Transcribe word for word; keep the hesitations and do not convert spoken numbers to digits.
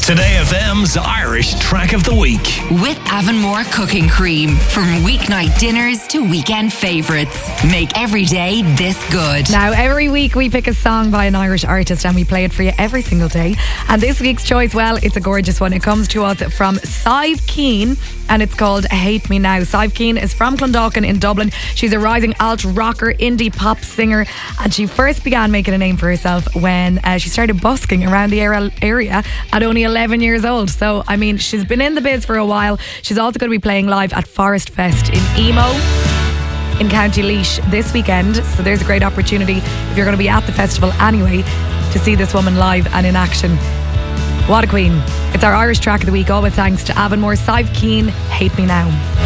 Today F M's Irish Track of the Week. With Avonmore Cooking Cream. From weeknight dinners to weekend favourites. Make every day this good. Now, every week we pick a song by an Irish artist and we play it for you every single day. And this week's choice, well, it's a gorgeous one. It comes to us from Sive Keen and it's called Hate Me Now. Sive Keen is from Clondalkin in Dublin. She's a rising alt rocker, indie pop singer, and she first began making a name for herself when uh, she started busking around the area at only eleven years old. So, I mean, she's been in the biz for a while. She's also going to be playing live at Forest Fest in Emo in County Laois this weekend. So there's a great opportunity if you're going to be at the festival anyway to see this woman live and in action. What a queen. It's our Irish Track of the Week, all with thanks to Avonmore. Sive Keen, Hate Me Now.